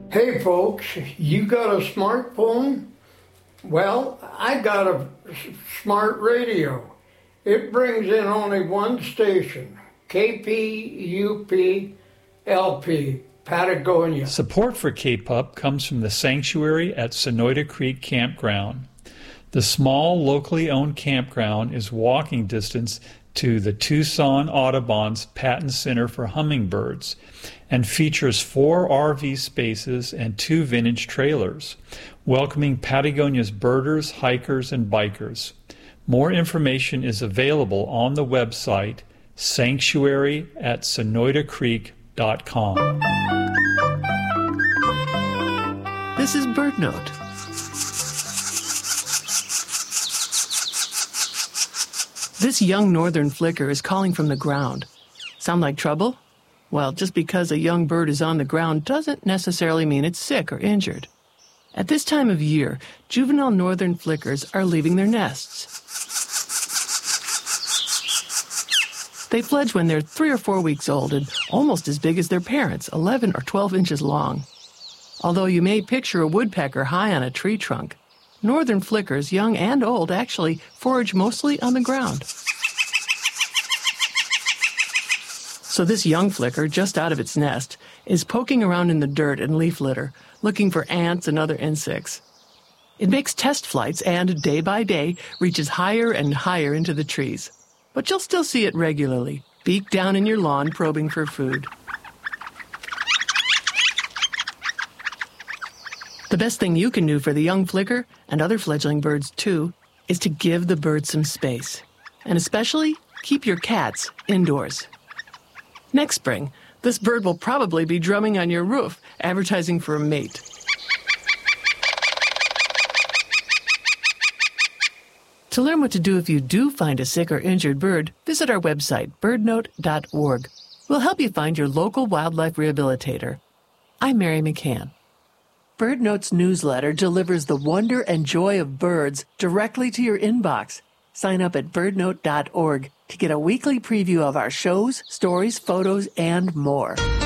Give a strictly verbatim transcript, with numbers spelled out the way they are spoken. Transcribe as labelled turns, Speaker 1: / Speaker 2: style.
Speaker 1: Hey folks, you got a smartphone? Well, I got a smart radio. It brings in only one station, K P U P L P, Patagonia.
Speaker 2: Support for K P U P comes from the sanctuary at Sonoyta Creek Campground. The small, locally owned campground is walking distance to the Tucson Audubon's Patton Center for Hummingbirds and features four R V spaces and two vintage trailers, welcoming Patagonia's birders, hikers, and bikers. More information is available on the website sanctuary at sonoyta creek dot com.
Speaker 3: This is BirdNote. This young northern flicker is calling from the ground. Sound like trouble? Well, just because a young bird is on the ground doesn't necessarily mean it's sick or injured. At this time of year, juvenile northern flickers are leaving their nests. They fledge when they're three or four weeks old and almost as big as their parents, eleven or twelve inches long. Although you may picture a woodpecker high on a tree trunk, northern flickers, young and old, actually forage mostly on the ground. So this young flicker, just out of its nest, is poking around in the dirt and leaf litter, looking for ants and other insects. It makes test flights and, day by day, reaches higher and higher into the trees. But you'll still see it regularly, beak down in your lawn probing for food. The best thing you can do for the young flicker, and other fledgling birds too, is to give the bird some space. And especially, keep your cats indoors. Next spring, this bird will probably be drumming on your roof, advertising for a mate. To learn what to do if you do find a sick or injured bird, visit our website, bird note dot org. We'll help you find your local wildlife rehabilitator. I'm Mary McCann. BirdNote's newsletter delivers the wonder and joy of birds directly to your inbox. Sign up at bird note dot org to get a weekly preview of our shows, stories, photos, and more.